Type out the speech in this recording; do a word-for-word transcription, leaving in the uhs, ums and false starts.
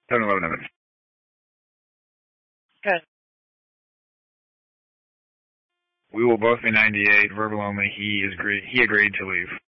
seven eleven Evans. Good. We will both be ninety-eight, verbal only. He is agree- he agreed to leave.